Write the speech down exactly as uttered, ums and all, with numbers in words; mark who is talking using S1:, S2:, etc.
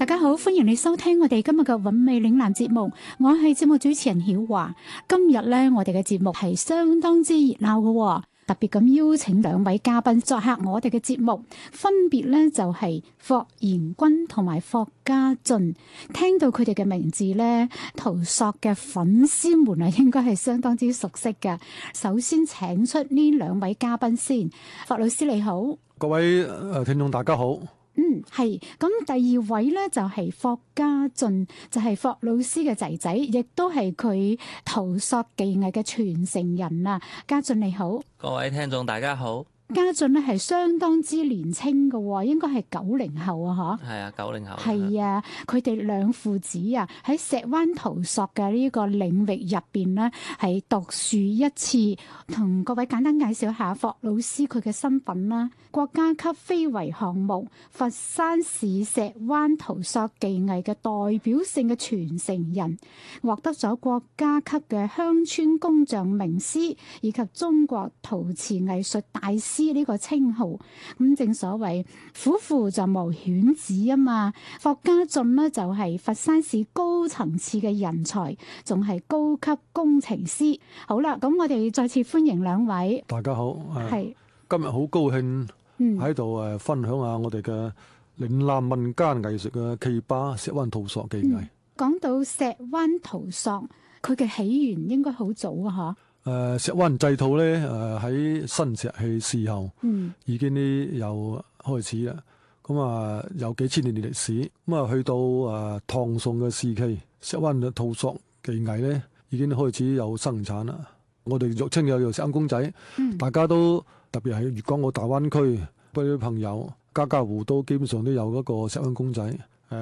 S1: 大家好，歡迎你收聽我哋今日嘅韻味嶺南節目，我係節目主持人曉華。今日咧，我哋嘅節目係相當之熱鬧嘅，特別咁邀請兩位嘉賓作客我哋嘅節目，分別咧就係霍賢君同埋霍家俊。聽到佢哋嘅名字咧，陶朔嘅粉絲們啊，應該係相當之熟悉嘅。首先請出呢兩位嘉賓先，霍老師你好，
S2: 各位誒聽眾大家好。
S1: 嗯，係。咁第二位咧就係霍家俊，就係霍老師嘅仔仔，亦都係佢陶朔技藝嘅傳承人啊。家俊你好，
S3: 各位聽眾大家好。
S1: 家俊咧係相當之年輕嘅，應該係九零後啊，嗬？
S3: 係啊，九零後。
S1: 係啊，佢哋兩父子啊喺石灣陶朔嘅呢個領域入邊呢，係獨樹一幟。同各位簡單介紹下霍老師佢嘅身份啦。國家級非遺項目佛山市石灣陶朔技藝嘅代表性嘅傳承人，獲得咗國家級嘅鄉村工匠名師以及中國陶瓷藝術大師呢個稱號。咁正所謂虎父就無犬子啊嘛。霍家俊呢就係佛山市高層次嘅人才，仲係高級工程師。好啦，咁我哋再次歡迎兩位。
S2: 大家好，
S1: 係
S2: 今日好高興喺度誒分享下我哋嘅嶺南民間藝術嘅奇葩石灣陶朔技藝。
S1: 講、嗯、到石灣陶朔，佢嘅起源應該好早啊，嗬？
S2: 誒，石灣製陶咧，誒喺新石器時候，
S1: 嗯，
S2: 已經呢有開始啦。咁啊，有幾千年嘅歷史。咁啊，去到誒唐宋嘅時期，石灣嘅陶朔技藝咧已經開始有生產啦。我哋俗稱有做石灣公仔，
S1: 嗯、
S2: 大家都特別係粵港澳大灣區嗰啲朋友，家家戶都基本上都有嗰個石灣公仔。